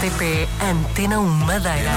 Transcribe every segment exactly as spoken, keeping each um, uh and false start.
T P Antena um Madeira.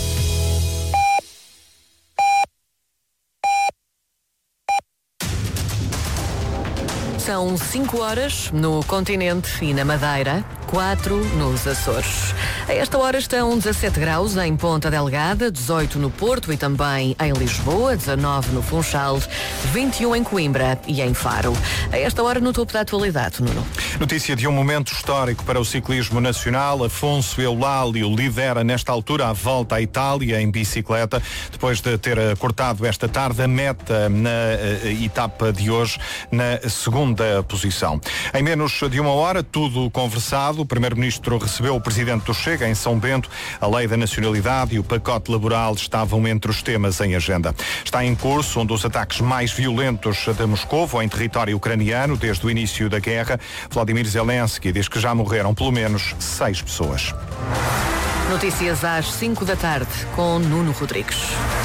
São cinco horas no continente e na Madeira, quatro nos Açores. A esta hora estão dezassete graus em Ponta Delgada, dezoito no Porto e também em Lisboa, dezanove no Funchal, vinte e um em Coimbra e em Faro. A esta hora no topo da atualidade, Nuno. Notícia de um momento histórico para o ciclismo nacional. Afonso Eulálio lidera nesta altura a volta à Itália em bicicleta, depois de ter cortado esta tarde a meta na uh, etapa de hoje na segunda posição. Em menos de uma hora, tudo conversado. O Primeiro-Ministro recebeu o Presidente do Chega em São Bento. A lei da nacionalidade e o pacote laboral estavam entre os temas em agenda. Está em curso um dos ataques mais violentos de Moscovo em território ucraniano desde o início da guerra. Volodymyr Zelensky diz que já morreram pelo menos seis pessoas. Notícias às cinco da tarde com Nuno Rodrigues.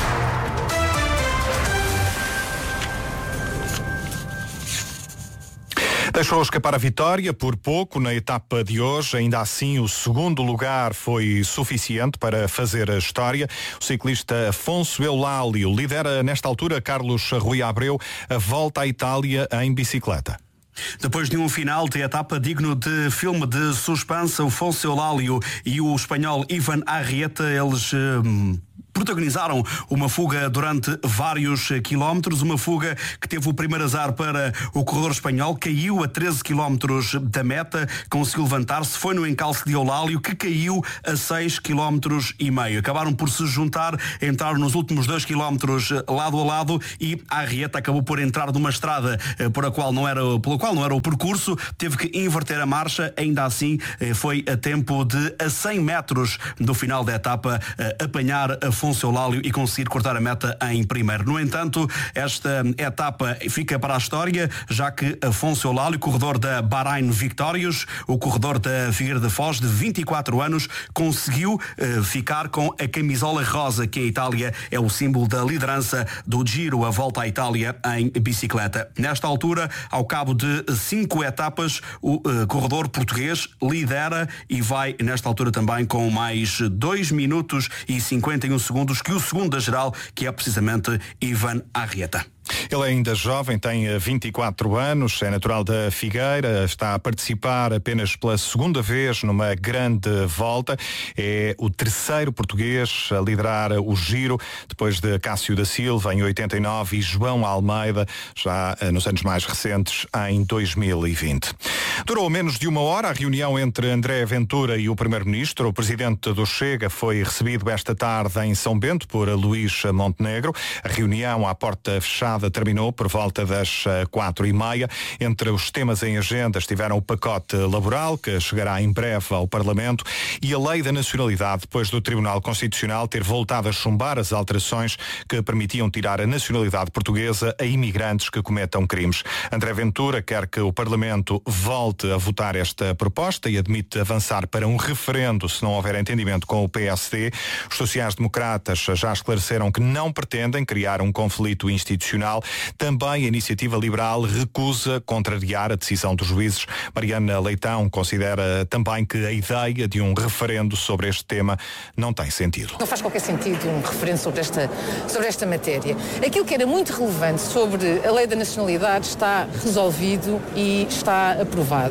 Deixou escapar a vitória por pouco na etapa de hoje. Ainda assim, o segundo lugar foi suficiente para fazer a história. O ciclista Afonso Eulálio lidera nesta altura Carlos Rui Abreu a volta à Itália em bicicleta. Depois de um final de etapa digno de filme de suspense, Afonso Eulálio e o espanhol Ivan Arrieta, eles hum, protagonizaram uma fuga durante vários quilómetros, uma fuga que teve o primeiro azar para o corredor espanhol, caiu a treze quilómetros da meta, conseguiu levantar-se, foi no encalço de Eulálio, que caiu a seis quilómetros e meio. Acabaram por se juntar, entraram nos últimos dois quilómetros lado a lado e a Arrieta acabou por entrar numa estrada por a qual não era, pela qual não era o percurso, teve que inverter a marcha, ainda assim foi a tempo de, a cem metros do final da etapa, apanhar Afonso Eulálio e conseguir cortar a meta em primeiro. No entanto, esta etapa fica para a história, já que Afonso Eulálio, corredor da Bahrain Victorious, o corredor da Figueira da Foz, de vinte e quatro anos, conseguiu uh, ficar com a camisola rosa, que a Itália é o símbolo da liderança do Giro, a volta à Itália em bicicleta. Nesta altura, ao cabo de cinco etapas, o uh, corredor português lidera e vai, nesta altura também, com mais dois minutos e cinquenta e um segundos que o segundo da geral, que é precisamente Ivan Arrieta. Ele é ainda jovem, tem vinte e quatro anos, é natural da Figueira, está a participar apenas pela segunda vez numa grande volta. É o terceiro português a liderar o Giro, depois de Cássio da Silva em oitenta e nove e João Almeida, já nos anos mais recentes, em dois mil e vinte. Durou menos de uma hora a reunião entre André Ventura e o Primeiro-Ministro. O Presidente do Chega foi recebido esta tarde em São Bento por Luís Montenegro. A reunião à porta fechada terminou por volta das quatro e meia. Entre os temas em agenda estiveram o pacote laboral, que chegará em breve ao Parlamento, e a lei da nacionalidade, depois do Tribunal Constitucional ter voltado a chumbar as alterações que permitiam tirar a nacionalidade portuguesa a imigrantes que cometam crimes. André Ventura quer que o Parlamento volte a votar esta proposta e admite avançar para um referendo se não houver entendimento com o P S D. Os sociais-democratas já esclareceram que não pretendem criar um conflito institucional. Também a Iniciativa Liberal recusa contrariar a decisão dos juízes. Mariana Leitão considera também que a ideia de um referendo sobre este tema não tem sentido. Não faz qualquer sentido um referendo sobre esta, sobre esta matéria. Aquilo que era muito relevante sobre a lei da nacionalidade está resolvido e está aprovado.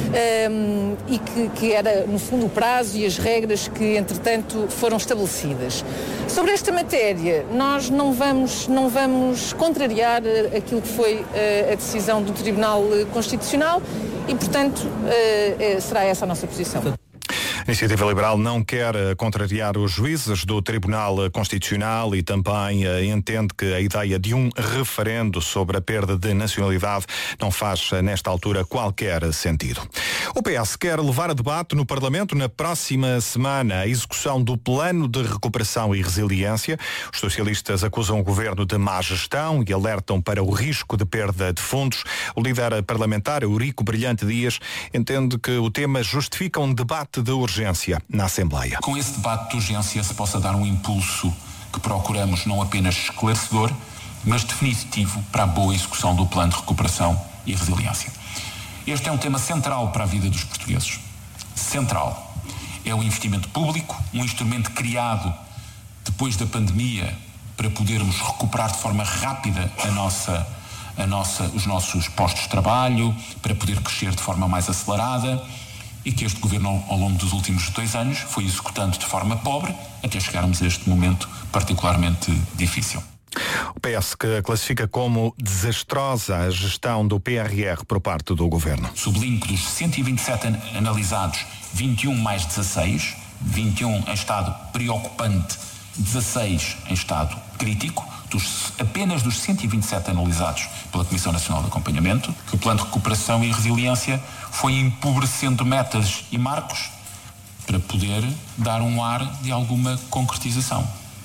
Um, e que, que era, no fundo, o prazo e as regras que, entretanto, foram estabelecidas. Sobre esta matéria, nós não vamos, não vamos contrariar aquilo que foi a decisão do Tribunal Constitucional e, portanto, será essa a nossa posição. A Iniciativa Liberal não quer contrariar os juízes do Tribunal Constitucional e também uh, entende que a ideia de um referendo sobre a perda de nacionalidade não faz, uh, nesta altura, qualquer sentido. O P S quer levar a debate no Parlamento na próxima semana a execução do Plano de Recuperação e Resiliência. Os socialistas acusam o governo de má gestão e alertam para o risco de perda de fundos. O líder parlamentar, Eurico Brilhante Dias, entende que o tema justifica um debate de urgência na Assembleia. Com esse debate de urgência se possa dar um impulso que procuramos não apenas esclarecedor, mas definitivo para a boa execução do Plano de Recuperação e Resiliência. Este é um tema central para a vida dos portugueses. Central. É o investimento público, um instrumento criado depois da pandemia para podermos recuperar de forma rápida a nossa, a nossa, os nossos postos de trabalho, para poder crescer de forma mais acelerada, e que este governo, ao longo dos últimos dois anos, foi executando de forma pobre até chegarmos a este momento particularmente difícil. O P S que classifica como desastrosa a gestão do P R R por parte do governo. Sublinho que dos cento e vinte e sete analisados, vinte e um mais dezasseis, vinte e um em estado preocupante, dezasseis em estado crítico, dos, apenas dos cento e vinte e sete analisados pela Comissão Nacional de Acompanhamento, que o Plano de Recuperação e Resiliência foi empobrecendo metas e marcos para poder dar um ar de alguma concretização.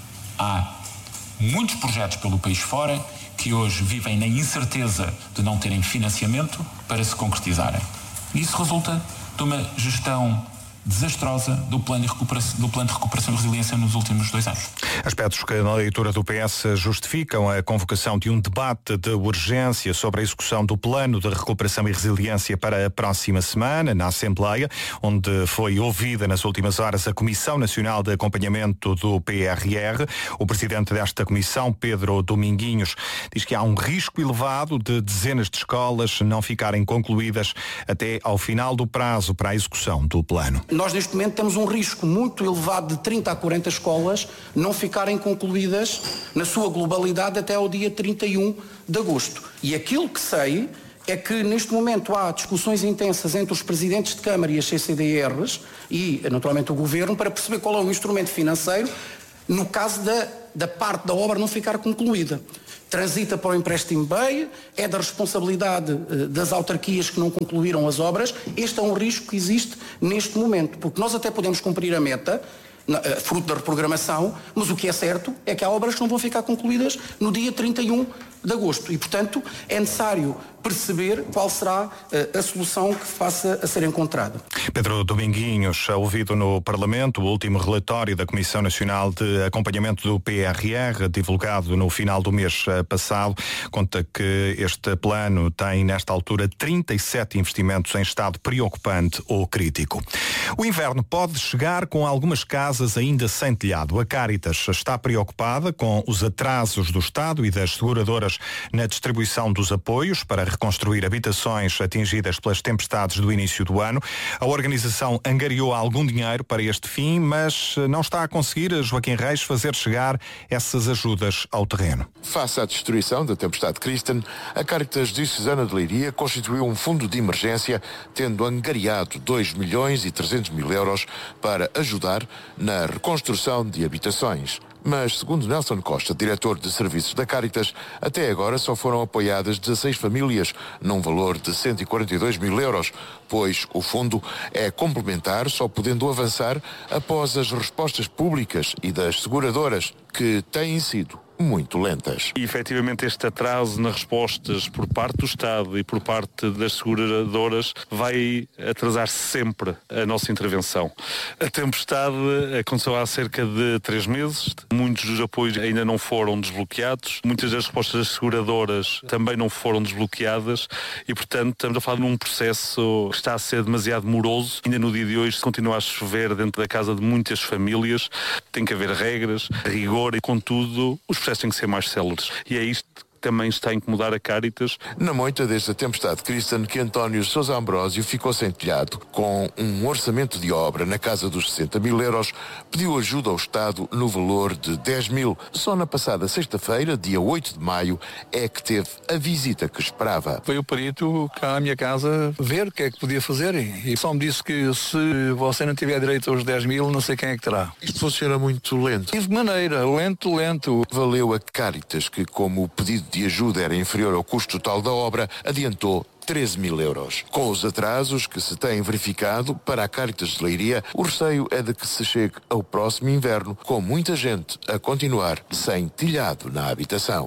Há muitos projetos pelo país fora que hoje vivem na incerteza de não terem financiamento para se concretizarem. Isso resulta de uma gestão desastrosa do plano, de recuperação, do plano de recuperação e resiliência nos últimos dois anos. Aspectos que na leitura do P S justificam a convocação de um debate de urgência sobre a execução do plano de recuperação e resiliência para a próxima semana na Assembleia, onde foi ouvida nas últimas horas a Comissão Nacional de Acompanhamento do P R R. O presidente desta comissão, Pedro Dominguinhos, diz que há um risco elevado de dezenas de escolas não ficarem concluídas até ao final do prazo para a execução do plano. Nós, neste momento, temos um risco muito elevado de trinta a quarenta escolas não ficarem concluídas na sua globalidade até ao dia trinta e um de agosto. E aquilo que sei é que, neste momento, há discussões intensas entre os presidentes de Câmara e as C C D Rs e, naturalmente, o Governo para perceber qual é o instrumento financeiro no caso da, da parte da obra não ficar concluída. Transita para o empréstimo B E I, é da responsabilidade uh, das autarquias que não concluíram as obras. Este é um risco que existe neste momento, porque nós até podemos cumprir a meta, na, uh, fruto da reprogramação, mas o que é certo é que há obras que não vão ficar concluídas no dia trinta e um de agosto e, portanto, é necessário perceber qual será uh, a solução que faça a ser encontrada. Pedro Dominguinhos, ouvido no Parlamento, o último relatório da Comissão Nacional de Acompanhamento do P R R, divulgado no final do mês passado, conta que este plano tem, nesta altura, trinta e sete investimentos em estado preocupante ou crítico. O inverno pode chegar com algumas casas ainda sem telhado. A Cáritas está preocupada com os atrasos do Estado e das seguradoras na distribuição dos apoios para reconstruir habitações atingidas pelas tempestades do início do ano. A organização angariou algum dinheiro para este fim, mas não está a conseguir, Joaquim Reis, fazer chegar essas ajudas ao terreno. Face à destruição da tempestade Kristen, a Cáritas Diocesana de Leiria constituiu um fundo de emergência, tendo angariado dois milhões e trezentos mil euros para ajudar na reconstrução de habitações. Mas, segundo Nelson Costa, diretor de serviços da Cáritas, até agora só foram apoiadas dezasseis famílias, num valor de cento e quarenta e dois mil euros, pois o fundo é complementar, só podendo avançar após as respostas públicas e das seguradoras, que têm sido muito lentas. E, efetivamente, este atraso nas respostas por parte do Estado e por parte das seguradoras vai atrasar sempre a nossa intervenção. A tempestade aconteceu há cerca de três meses, muitos dos apoios ainda não foram desbloqueados, muitas das respostas das seguradoras também não foram desbloqueadas e, portanto, estamos a falar de um processo que está a ser demasiado moroso. Ainda no dia de hoje, se continuar a chover dentro da casa de muitas famílias, tem que haver regras, rigor e, contudo, os processos têm que ser mais céleres. E é isto que também está a incomodar a Cáritas. Na moita desta tempestade Kristen, que António Sousa Ambrósio ficou sem telhado, com um orçamento de obra na casa dos sessenta mil euros, pediu ajuda ao Estado no valor de dez mil. Só na passada sexta-feira, dia oito de maio, é que teve a visita que esperava. Veio o perito cá à minha casa ver o que é que podia fazer e só me disse que se você não tiver direito aos dez mil, não sei quem é que terá. Isto funciona muito lento. De maneira, lento, lento. Valeu a Cáritas, que como o pedido de ajuda era inferior ao custo total da obra, adiantou treze mil euros. Com os atrasos que se têm verificado para a Cáritas de Leiria, o receio é de que se chegue ao próximo inverno com muita gente a continuar sem telhado na habitação.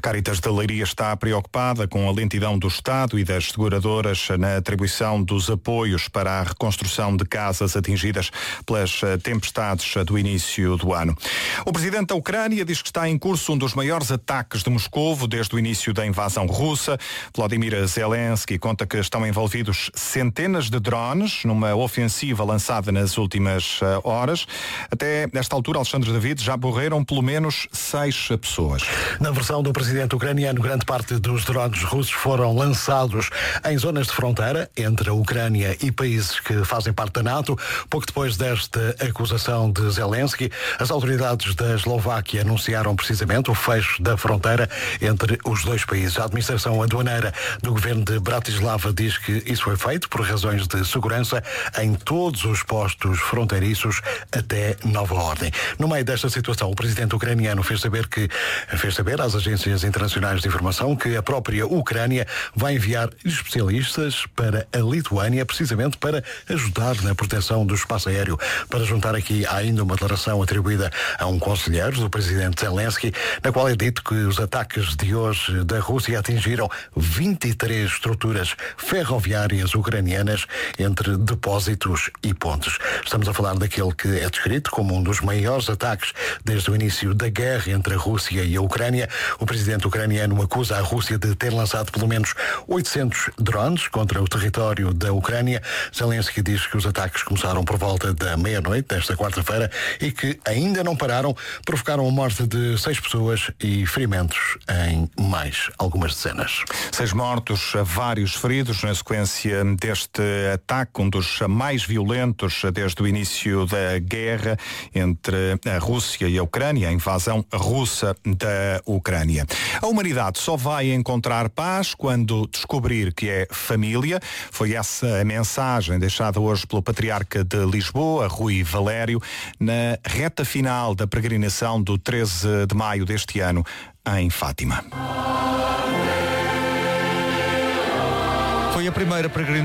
Caritas de Leiria está preocupada com a lentidão do Estado e das seguradoras na atribuição dos apoios para a reconstrução de casas atingidas pelas tempestades do início do ano. O presidente da Ucrânia diz que está em curso um dos maiores ataques de Moscovo desde o início da invasão russa. Volodymyr Zelensky conta que estão envolvidos centenas de drones numa ofensiva lançada nas últimas horas. Até nesta altura, Alexandre David, já morreram pelo menos seis pessoas. Na versão do presidente ucraniano, grande parte dos drones russos foram lançados em zonas de fronteira entre a Ucrânia e países que fazem parte da NATO. Pouco depois desta acusação de Zelensky, as autoridades da Eslováquia anunciaram precisamente o fecho da fronteira entre os dois países. A administração aduaneira do governo de Bratislava diz que isso foi feito por razões de segurança em todos os postos fronteiriços até nova ordem. No meio desta situação, o presidente ucraniano fez saber que fez saber às agências internacionais de informação que a própria Ucrânia vai enviar especialistas para a Lituânia, precisamente para ajudar na proteção do espaço aéreo. Para juntar aqui, há ainda uma declaração atribuída a um conselheiro do presidente Zelensky, na qual é dito que os ataques de hoje da Rússia atingiram vinte e três estruturas ferroviárias ucranianas entre depósitos e pontes. Estamos a falar daquele que é descrito como um dos maiores ataques desde o início da guerra entre a Rússia e a Ucrânia. O presidente ucraniano acusa a Rússia de ter lançado pelo menos oitocentos drones contra o território da Ucrânia. Zelensky diz que os ataques começaram por volta da meia-noite desta quarta-feira e que ainda não pararam, provocaram a morte de seis pessoas e ferimentos em mais algumas dezenas. Seis mortos, vários feridos na sequência deste ataque, um dos mais violentos desde o início da guerra entre a Rússia e a Ucrânia, a invasão russa da Ucrânia. A humanidade só vai encontrar paz quando descobrir que é família. Foi essa a mensagem deixada hoje pelo Patriarca de Lisboa, Rui Valério, na reta final da peregrinação do treze de maio deste ano em Fátima. Foi a primeira peregrinação